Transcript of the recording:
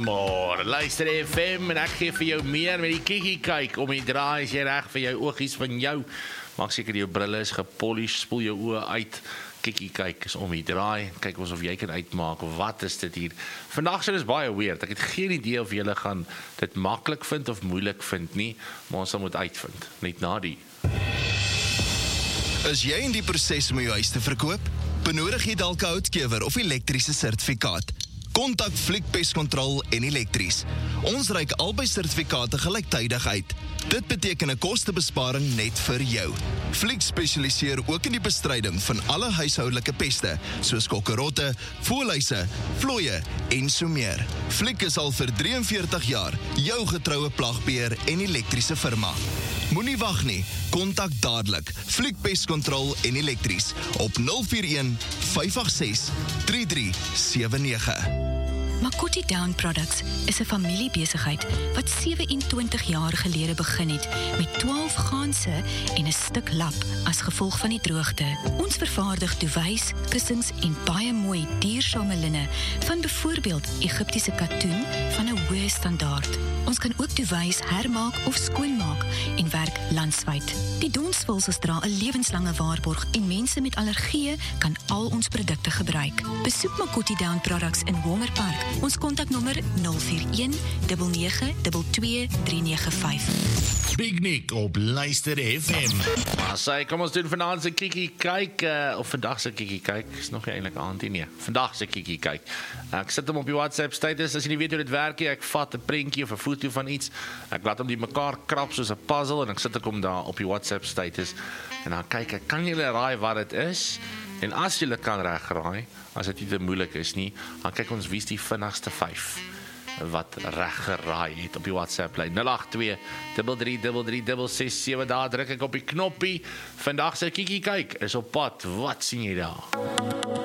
Goeiemôre, luister FM en ek gee vir jou meer met die kikkie kyk om die draai as jy reg vir jou oogies van jou. Maak seker jou brille is gepolish, spoel jou oë uit. Kikkie kyk is om die draai. Kyk ons of jy kan uitmaak wat is dit hier. Vandag sal dit baie weird. Ek het geen idee of julle gaan dit maklik vind of moeilik vind nie, maar ons sal moet uitvind. Net na die. Is jy in die proses om jou huis te verkoop? Benodig jy dalk 'n houtkewer of elektriese sertifikaat? Kontak Fliek Pestcontrol en Elektries. Ons reik albei sertifikate gelyktydig uit. Dit beteken 'n kostebesparing net vir jou. Fliek spesialiseer ook in die bestryding van alle huishoudelike peste, soos kokkerotte, voëlhuise, vlooie en so meer. Fliek is al vir 43 jaar jou getroue plagbeheer en elektriese firma. Moenie wag nie, kontak dadelik Fliek Pestcontrol en Elektries op 041 586 3379. Makoti Down Products is 'n familiebesigheid wat 27 jaar gelede begin het met 12 ganse en 'n stuk lap as gevolg van die droogte. Ons vervaardig duvets, kussings en baie mooi duursame linne van byvoorbeeld Egiptiese katoen van 'n hoë standaard. Ons kan ook duvets hermaak of skoonmaak en werk landwyd. Die donsvulsels dra 'n lewenslange waarborg en mense met allergieë kan al ons produkte gebruik. Besoek Makoti Down Products in Walmer Park. Ons kontaknommer 041 9922 395. Big Nick op Luister FM. Maar sê, kom ons doen vanaand se kikkie kyk, of vandag se kikkie kyk, is nog nie eintlik aand nie. Vandag se kikkie kyk. Ek sit hom op die WhatsApp status, as jy nie weet hoe dit werk nie, ek vat 'n prentjie of 'n foto van iets, ek laat hom die mekaar krap soos 'n puzzle, en ek sit hom daar op die WhatsApp status, en dan kyk ek, kan julle raai wat dit is? En as julle kan regraai, as dit nie te moeilik is nie, dan kyk ons wie's die vinnigste 5 wat reg geraai het op die WhatsApp lyn 082 3333 667. Daar druk ek op die knoppie. Vandag se kikkie kyk is op pad. Wat sien jy daar?